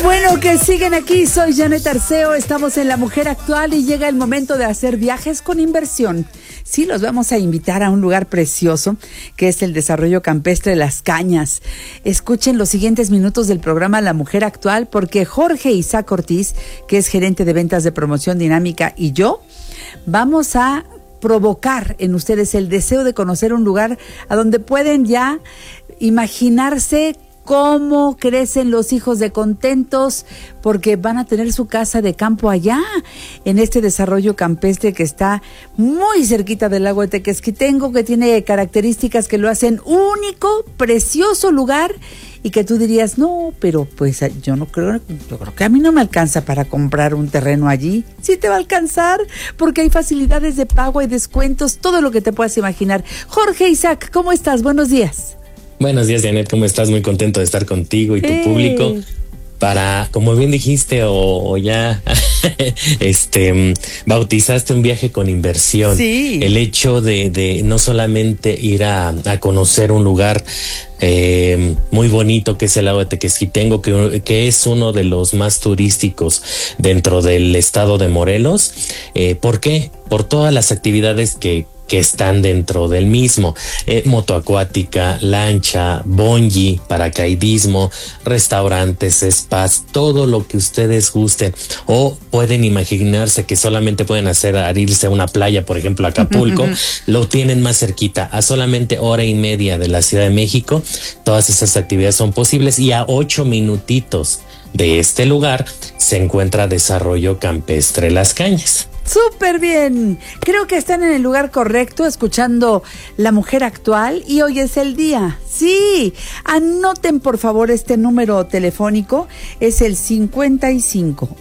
Bueno, que siguen aquí, soy Janet Arceo, estamos en La Mujer Actual y llega el momento de hacer viajes con inversión. Sí, los vamos a invitar a un lugar precioso, que es el Desarrollo Campestre Las Cañas. Escuchen los siguientes minutos del programa La Mujer Actual, porque Jorge Isaac Ortiz, que es gerente de ventas de promoción dinámica, y yo, vamos a provocar en ustedes el deseo de conocer un lugar a donde pueden ya imaginarse cómo crecen los hijos de contentos, porque van a tener su casa de campo allá, en este desarrollo campestre que está muy cerquita del lago de Tequesquitengo, que tiene características que lo hacen único, precioso lugar, y que tú dirías, no, pero pues yo creo que a mí no me alcanza para comprar un terreno allí. Sí te va a alcanzar, porque hay facilidades de pago y descuentos, todo lo que te puedas imaginar. Jorge Isaac, ¿cómo estás? Buenos días. Buenos días, Janet, ¿cómo estás? Muy contento de estar contigo y tu público para, como bien dijiste, o ya bautizaste un viaje con inversión. Sí. El hecho de no solamente ir a conocer un lugar muy bonito que es el lago de Tequesquitengo, que es uno de los más turísticos dentro del estado de Morelos. ¿Por qué? Por todas las actividades que están dentro del mismo, moto acuática, lancha, bungee, paracaidismo, restaurantes, spas, todo lo que ustedes gusten, o pueden imaginarse que solamente pueden hacer al irse a una playa, por ejemplo Acapulco, lo tienen más cerquita, a solamente hora y media de la Ciudad de México. Todas esas actividades son posibles, y a 8 minutitos de este lugar se encuentra Desarrollo Campestre Las Cañas. ¡Súper bien! Creo que están en el lugar correcto, escuchando La Mujer Actual, y hoy es el día. Sí, anoten por favor este número telefónico, es el 55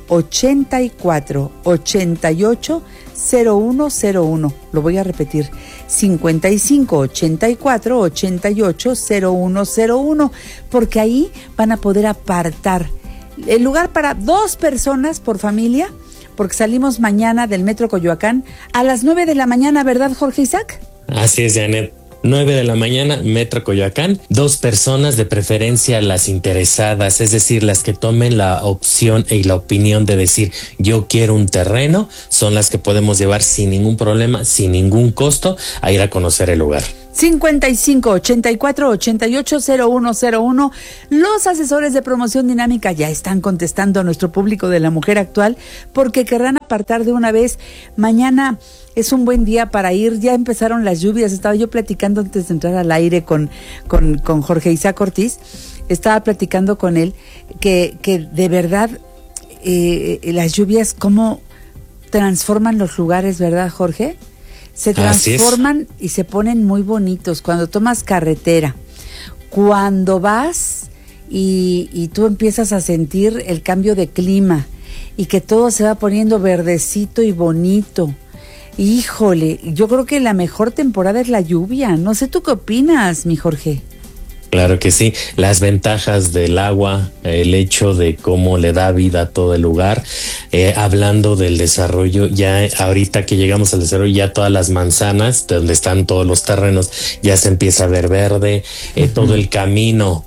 84 88 0101. Lo voy a repetir, 55 84 88 0101, porque ahí van a poder apartar el lugar para 2 personas por familia, porque salimos mañana del Metro Coyoacán a las 9 de la mañana, ¿verdad, Jorge Isaac? Así es, Janet. 9 de la mañana, Metro Coyoacán. 2 personas, de preferencia las interesadas, es decir, las que tomen la opción y la opinión de decir yo quiero un terreno, son las que podemos llevar sin ningún problema, sin ningún costo, a ir a conocer el lugar. 55 84 88 0101. Los asesores de promoción dinámica ya están contestando a nuestro público de La Mujer Actual, porque querrán apartar de una vez. Mañana es un buen día para ir, ya empezaron las lluvias. Estaba yo platicando antes de entrar al aire con Jorge Isaac Ortiz, estaba platicando con él que de verdad las lluvias cómo transforman los lugares, ¿verdad, Jorge? Se transforman y se ponen muy bonitos cuando tomas carretera, cuando vas y tú empiezas a sentir el cambio de clima y que todo se va poniendo verdecito y bonito. Híjole, yo creo que la mejor temporada es la lluvia. No sé, ¿tú qué opinas, mi Jorge? Claro que sí, las ventajas del agua, el hecho de cómo le da vida a todo el lugar. Hablando del desarrollo, ya ahorita que llegamos al desarrollo, ya todas las manzanas, donde están todos los terrenos, ya se empieza a ver verde, todo el camino,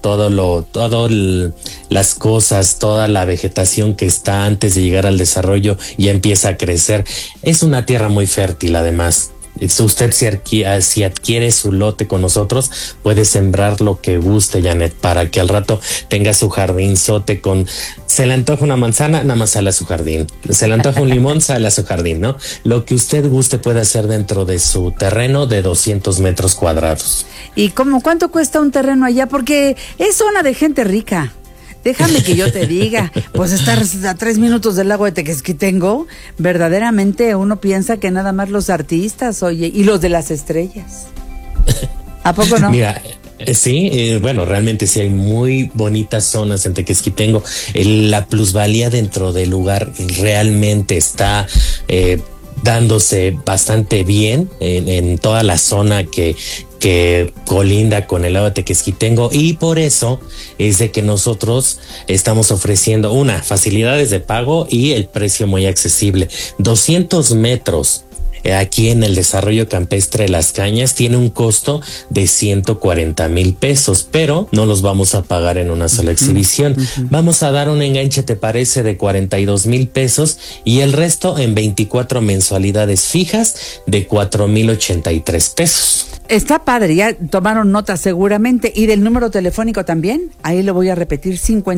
las cosas, toda la vegetación que está antes de llegar al desarrollo ya empieza a crecer. Es una tierra muy fértil, además. Usted si adquiere su lote con nosotros, puede sembrar lo que guste, Janet, para que al rato tenga su jardinzote con... Se le antoja una manzana, nada más sale a su jardín. Se le antoja un limón, sale a su jardín, ¿no? Lo que usted guste puede hacer dentro de su terreno de 200 metros cuadrados. ¿Y cuánto cuesta un terreno allá? Porque es zona de gente rica. Déjame que yo te diga, pues estar a 3 minutos del lago de Tequesquitengo, verdaderamente uno piensa que nada más los artistas, oye, y los de las estrellas. ¿A poco no? Mira, sí, bueno, realmente sí hay muy bonitas zonas en Tequesquitengo. La plusvalía dentro del lugar realmente está dándose bastante bien en toda la zona que colinda con el lago de Tequesquitengo, y por eso es de que nosotros estamos ofreciendo facilidades de pago y el precio muy accesible. 200 metros aquí en el desarrollo campestre Las Cañas tiene un costo de 140,000 pesos, pero no los vamos a pagar en una sola exhibición. Vamos a dar un enganche, ¿te parece?, de 42,000 pesos y el resto en 24 mensualidades fijas de 4,083 pesos. Está padre, ya tomaron nota seguramente. ¿Y del número telefónico también? Ahí lo voy a repetir,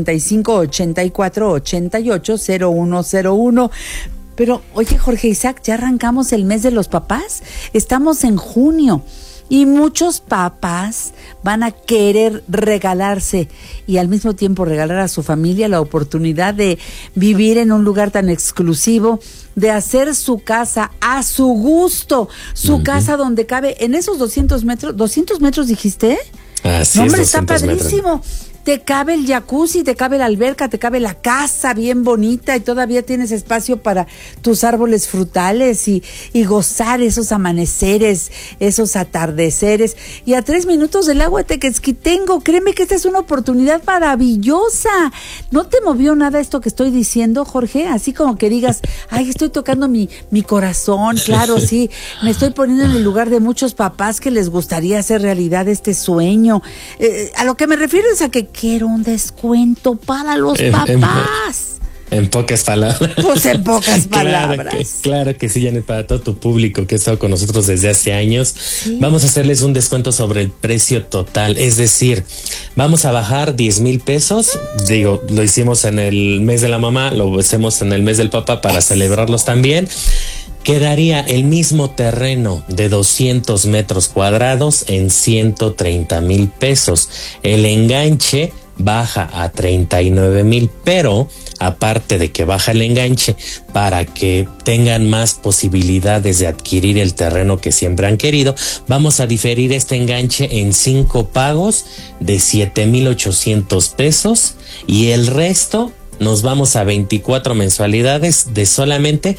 55-84-88-0101. Pero, oye, Jorge Isaac, ¿ya arrancamos el mes de los papás? Estamos en junio. Y muchos papás van a querer regalarse y al mismo tiempo regalar a su familia la oportunidad de vivir en un lugar tan exclusivo, de hacer su casa a su gusto, su casa donde cabe en esos 200 metros dijiste. Así no, hombre, es, está padrísimo. Te cabe el jacuzzi, te cabe la alberca, te cabe la casa bien bonita y todavía tienes espacio para tus árboles frutales y gozar esos amaneceres, esos atardeceres. Y a 3 minutos del agua de Tequesquitengo, créeme que esta es una oportunidad maravillosa. ¿No te movió nada esto que estoy diciendo, Jorge? Así como que digas, ay, estoy tocando mi corazón, claro, sí, me estoy poniendo en el lugar de muchos papás que les gustaría hacer realidad este sueño. A lo que me refiero es a que quiero un descuento para los papás. En pocas palabras. Pues en pocas palabras. Claro que sí, Janet, para todo tu público que ha estado con nosotros desde hace años, sí, vamos a hacerles un descuento sobre el precio total. Es decir, vamos a bajar 10,000 pesos. Digo, lo hicimos en el mes de la mamá, lo hacemos en el mes del papá para celebrarlos también. Quedaría el mismo terreno de 200 metros cuadrados en 130,000 pesos. El enganche baja a 39,000, pero aparte de que baja el enganche, para que tengan más posibilidades de adquirir el terreno que siempre han querido, vamos a diferir este enganche en 5 pagos de 7,800 pesos y el resto nos vamos a 24 mensualidades de solamente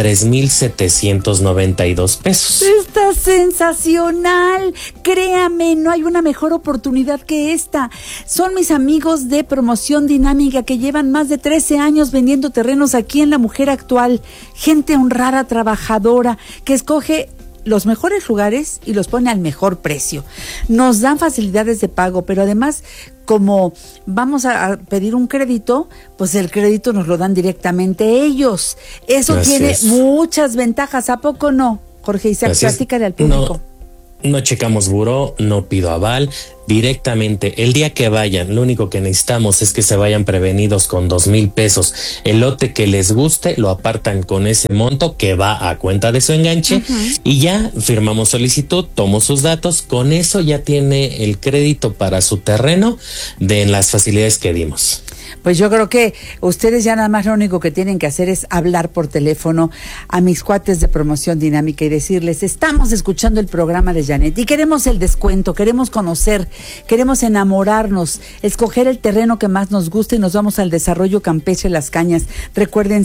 3,792 pesos. Está sensacional. Créame, no hay una mejor oportunidad que esta. Son mis amigos de Promoción Dinámica que llevan más de 13 años vendiendo terrenos aquí en La Mujer Actual. Gente honrada, trabajadora, que escoge los mejores lugares y los pone al mejor precio. Nos dan facilidades de pago, pero además, como vamos a pedir un crédito, pues el crédito nos lo dan directamente ellos. Eso tiene muchas ventajas, ¿a poco no? Jorge Isaac, platícale al público. No checamos buró, no pido aval, directamente el día que vayan, lo único que necesitamos es que se vayan prevenidos con 2,000 pesos. El lote que les guste lo apartan con ese monto que va a cuenta de su enganche y ya firmamos solicitud, tomo sus datos, con eso ya tiene el crédito para su terreno de las facilidades que dimos. Pues yo creo que ustedes ya nada más lo único que tienen que hacer es hablar por teléfono a mis cuates de Promoción Dinámica y decirles, estamos escuchando el programa de Janet y queremos el descuento, queremos conocer, queremos enamorarnos, escoger el terreno que más nos guste y nos vamos al desarrollo campestre Las Cañas. Recuerden,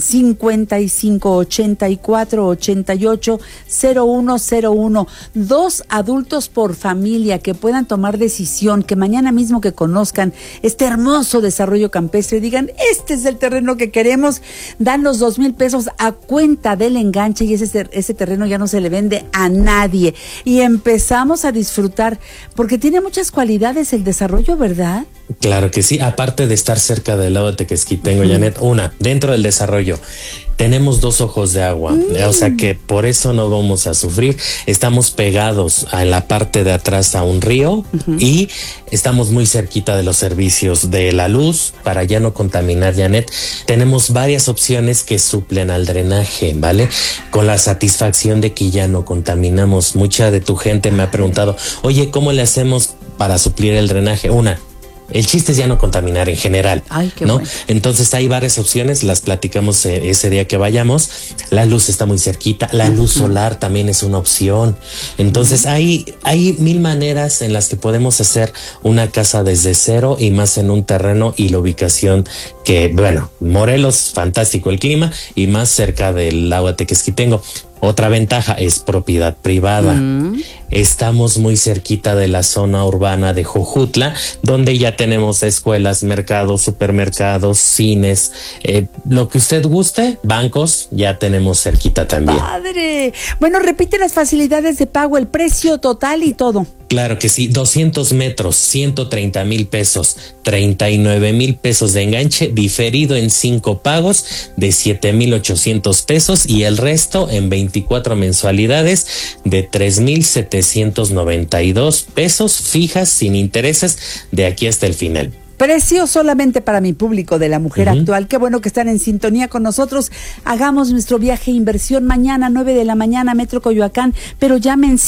55-84-88-0101. 2 adultos por familia que puedan tomar decisión, que mañana mismo que conozcan este hermoso desarrollo campestre digan, este es el terreno que queremos, dan los 2,000 pesos a cuenta del enganche y ese terreno ya no se le vende a nadie y empezamos a disfrutar porque tiene muchas cualidades el desarrollo, ¿verdad? Claro que sí, aparte de estar cerca del lago de Tequesquitengo, Janet, dentro del desarrollo tenemos 2 ojos de agua, o sea que por eso no vamos a sufrir. Estamos pegados a la parte de atrás a un río y estamos muy cerquita de los servicios de la luz para ya no contaminar, Janet. Tenemos varias opciones que suplen al drenaje, ¿vale? Con la satisfacción de que ya no contaminamos. Mucha de tu gente me ha preguntado, oye, ¿cómo le hacemos para suplir el drenaje? El chiste es ya no contaminar en general. Ay, qué ¿no? bueno. Entonces hay varias opciones, las platicamos ese día que vayamos. La luz está muy cerquita, la luz solar también es una opción. Entonces hay 1,000 maneras en las que podemos hacer una casa desde cero y más en un terreno y la ubicación que, bueno, Morelos, fantástico el clima y más cerca del lago de Tequesquitengo. Otra ventaja es propiedad privada. Estamos muy cerquita de la zona urbana de Jojutla, donde ya tenemos escuelas, mercados, supermercados, cines, lo que usted guste, bancos, ya tenemos cerquita también. ¡Padre! Bueno, repite las facilidades de pago, el precio total y todo. Claro que sí, 200 metros, 130,000 pesos, 39,000 pesos de enganche, diferido en 5 pagos de 7,800 pesos y el resto en 24 mensualidades de 3,792 pesos fijas sin intereses de aquí hasta el final. Precio solamente para mi público de La Mujer Actual. Qué bueno que están en sintonía con nosotros. Hagamos nuestro viaje de inversión mañana, 9 de la mañana, Metro Coyoacán, pero llamen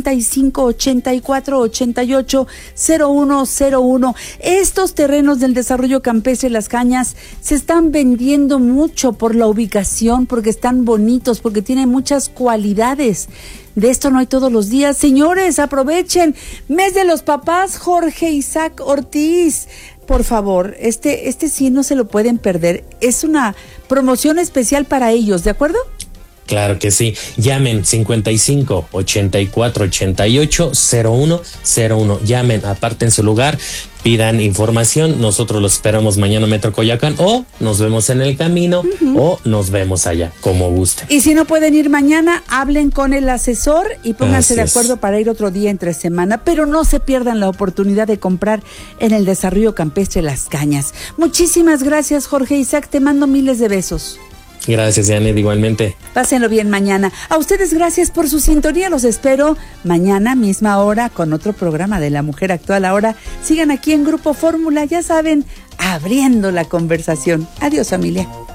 55-84-88-0101. Estos terrenos del desarrollo campestre Las Cañas se están vendiendo mucho por la ubicación, porque están bonitos, porque tienen muchas cualidades. De esto no hay todos los días. Señores, aprovechen. Mes de los papás, Jorge Isaac Ortiz. Por favor, este sí no se lo pueden perder. Es una promoción especial para ellos, ¿de acuerdo? Claro que sí. Llamen 55-84-88-0101. Llamen, aparten su lugar, pidan información. Nosotros los esperamos mañana Metro Coyoacán, o nos vemos en el camino, o nos vemos allá, como guste. Y si no pueden ir mañana, hablen con el asesor y pónganse de acuerdo para ir otro día entre semana, pero no se pierdan la oportunidad de comprar en el desarrollo campestre Las Cañas. Muchísimas gracias, Jorge Isaac, te mando miles de besos. Gracias, Janet, igualmente. Pásenlo bien mañana. A ustedes gracias por su sintonía. Los espero mañana, misma hora, con otro programa de La Mujer Actual. Ahora sigan aquí en Grupo Fórmula, ya saben, abriendo la conversación. Adiós, familia.